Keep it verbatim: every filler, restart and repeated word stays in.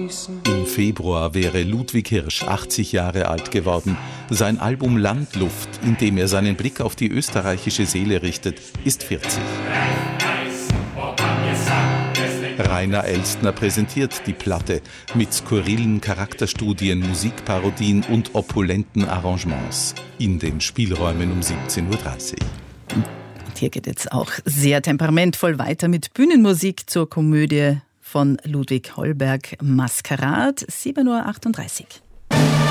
Im Februar wäre Ludwig Hirsch achtzig Jahre alt geworden. Sein Album Landluft, in dem er seinen Blick auf die österreichische Seele richtet, ist vierzig. Rainer Elstner präsentiert die Platte mit skurrilen Charakterstudien, Musikparodien und opulenten Arrangements in den Spielräumen um siebzehn Uhr dreißig. Und hier geht jetzt auch sehr temperamentvoll weiter mit Bühnenmusik zur Komödie von Ludwig Holberg, Maskerad, sieben Uhr achtunddreißig.